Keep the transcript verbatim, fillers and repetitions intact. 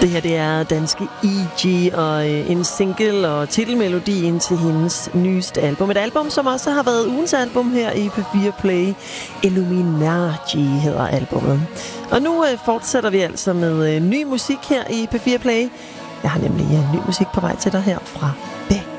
Det her det er danske E G og en single og titelmelodien til hendes nyeste album. Et album, som også har været ugens album her i P fire Play. Illuminati hedder albummet. Og nu øh, fortsætter vi altså med øh, ny musik her i P fire Play. Jeg har nemlig øh, ny musik på vej til dig her fra Beck.